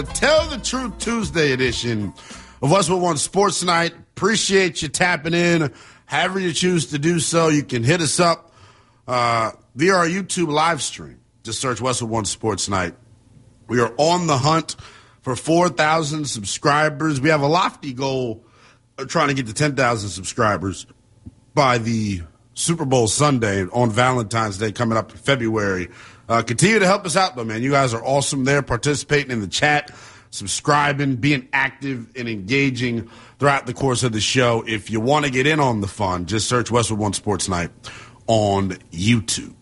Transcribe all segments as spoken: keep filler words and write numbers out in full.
Tell the Truth Tuesday edition of Westwood One Sports Night. Appreciate you tapping in. However you choose to do so, you can hit us up uh, via our YouTube live stream. Just search Westwood One Sports Night. We are on the hunt for four thousand subscribers. We have a lofty goal of trying to get to ten thousand subscribers by the Super Bowl Sunday on Valentine's Day coming up in February. Uh, continue to help us out, though, man. You guys are awesome there, participating in the chat, subscribing, being active and engaging throughout the course of the show. If you want to get in on the fun, just search Westwood One Sports Night on YouTube.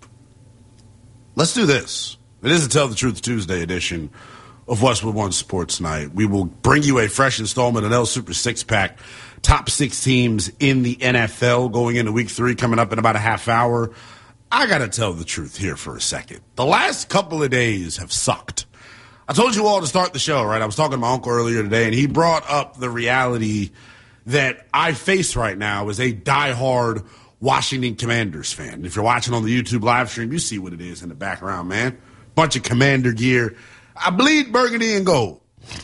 Let's do this. It is a Tell the Truth Tuesday edition of Westwood One Sports Night. We will bring you a fresh installment of L Super Six Pack, top six teams in the N F L going into week three, coming up in about a half hour. I got to tell the truth here for a second. The last couple of days have sucked. I told you all to start the show, right? I was talking to my uncle earlier today, and he brought up the reality that I face right now as a diehard Washington Commanders fan. If you're watching on the YouTube live stream, you see what it is in the background, man. Bunch of Commander gear. I bleed burgundy and gold.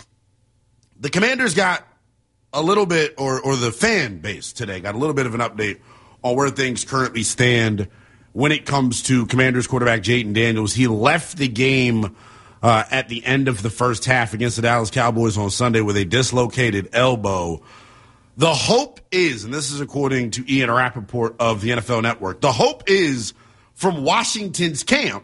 The Commanders got a little bit, or, or the fan base today got a little bit of an update on where things currently stand when it comes to Commanders quarterback Jayden Daniels. He left the game uh, at the end of the first half against the Dallas Cowboys on Sunday with a dislocated elbow. The hope is, and this is according to Ian Rappaport of the N F L Network, the hope is from Washington's camp,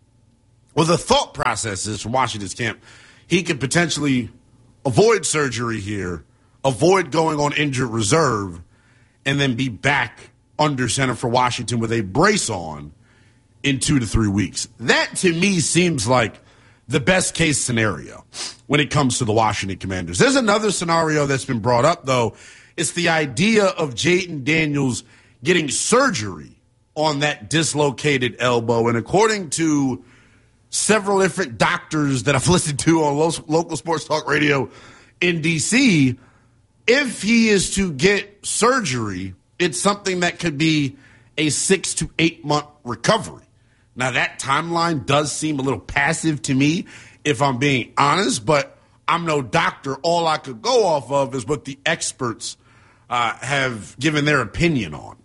or the thought process is from Washington's camp, he could potentially avoid surgery here, avoid going on injured reserve, and then be back under center for Washington with a brace on in two to three weeks. That, to me, seems like the best case scenario when it comes to the Washington Commanders. There's another scenario that's been brought up, though. It's the idea of Jayden Daniels getting surgery on that dislocated elbow. And according to several different doctors that I've listened to on lo- local sports talk radio in D C, if he is to get surgery, it's something that could be a six to eight month recovery. Now, that timeline does seem a little passive to me, if I'm being honest, but I'm no doctor. All I could go off of is what the experts uh, have given their opinion on.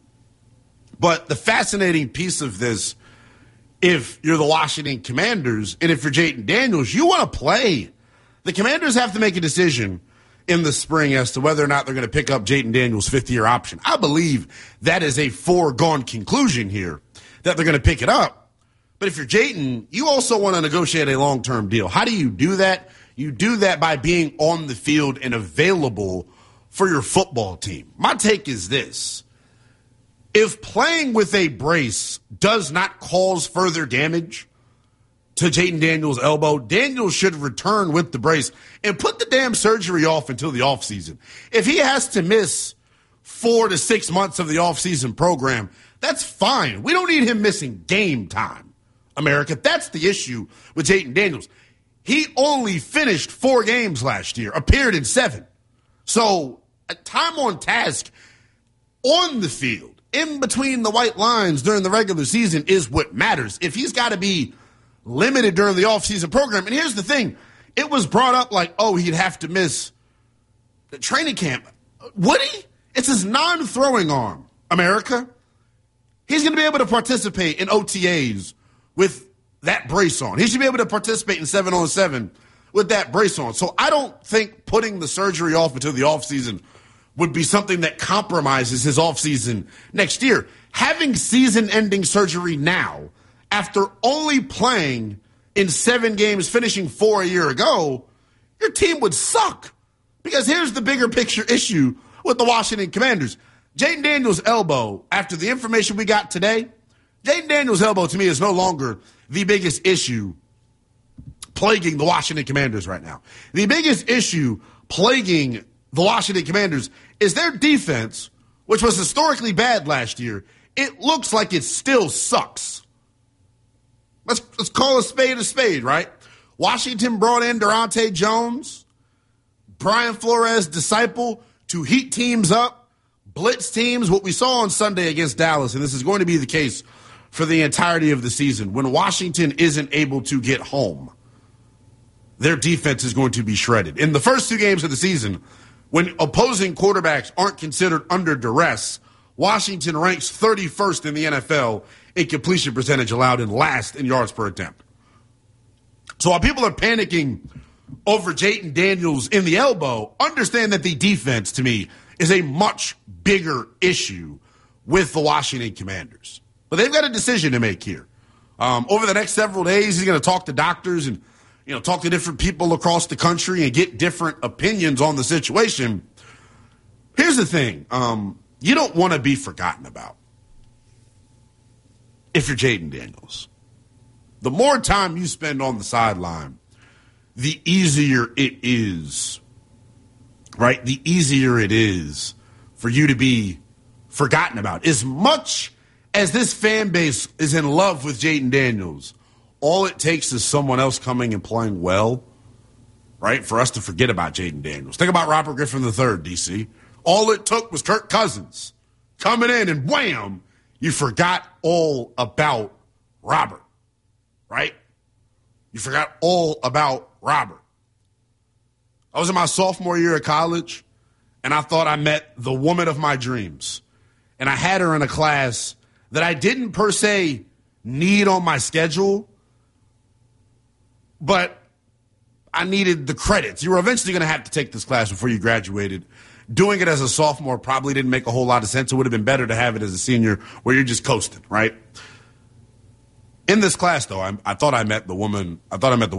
But the fascinating piece of this, if you're the Washington Commanders and if you're Jayden Daniels, you want to play. The Commanders have to make a decision in the spring as to whether or not they're going to pick up Jayden Daniels' fifth-year option. I believe that is a foregone conclusion here, that they're going to pick it up. But if you're Jayden, you also want to negotiate a long-term deal. How do you do that? You do that by being on the field and available for your football team. My take is this. If playing with a brace does not cause further damage to Jayden Daniels' elbow, Daniels should return with the brace and put the damn surgery off until the offseason. If he has to miss four to six months of the offseason program, that's fine. We don't need him missing game time, America. That's the issue with Jayden Daniels. He only finished four games last year, appeared in seven. So a time on task on the field, in between the white lines during the regular season, is what matters. If he's got to be limited during the offseason program. And here's the thing. It was brought up like, oh, he'd have to miss the training camp. Would he? It's his non-throwing arm, America. He's going to be able to participate in O T As with that brace on. He should be able to participate in seven on seven with that brace on. So I don't think putting the surgery off until the offseason would be something that compromises his offseason next year. Having season-ending surgery now, after only playing in seven games, finishing four a year ago, your team would suck. Because here's the bigger picture issue with the Washington Commanders. Jayden Daniels' elbow, after the information we got today, Jayden Daniels' elbow to me is no longer the biggest issue plaguing the Washington Commanders right now. The biggest issue plaguing the Washington Commanders is their defense, which was historically bad last year. It looks like it still sucks. Let's, let's call a spade a spade, right? Washington brought in Durante Jones, Brian Flores' disciple, to heat teams up, blitz teams, what we saw on Sunday against Dallas, and this is going to be the case for the entirety of the season. When Washington isn't able to get home, their defense is going to be shredded. In the first two games of the season, when opposing quarterbacks aren't considered under duress, Washington ranks thirty-first in the N F L in completion percentage allowed and last in yards per attempt. So while people are panicking over Jayden Daniels in the elbow, understand that the defense, to me, is a much bigger issue with the Washington Commanders. But they've got a decision to make here. Um, over the next several days, he's going to talk to doctors and, you know, talk to different people across the country and get different opinions on the situation. Here's the thing. Um, you don't want to be forgotten about if you're Jayden Daniels. The more time you spend on the sideline, the easier it is, right? The easier it is for you to be forgotten about. As much as this fan base is in love with Jayden Daniels, all it takes is someone else coming and playing well, right, for us to forget about Jayden Daniels. Think about Robert Griffin the third, D C. All it took was Kirk Cousins coming in and wham, you forgot all about Robert, right? You forgot all about Robert. I was in my sophomore year of college, and I thought I met the woman of my dreams. And I had her in a class that I didn't per se need on my schedule, but I needed the credits. You were eventually going to have to take this class before you graduated. Doing it as a sophomore probably didn't make a whole lot of sense. It would have been better to have it as a senior where you're just coasting, right? In this class, though, I, I thought I met the woman. I thought I met the